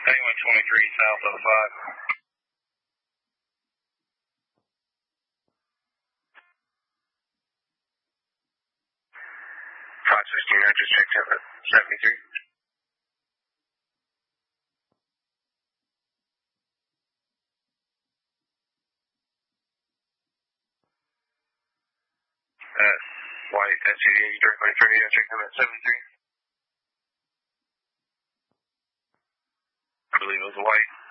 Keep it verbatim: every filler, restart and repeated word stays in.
one twenty-three south of five. five sixteen, I just checked out at seventy-three. Uh, white S U V directly in front of you, I checked out at seventy-three. I believe it was white.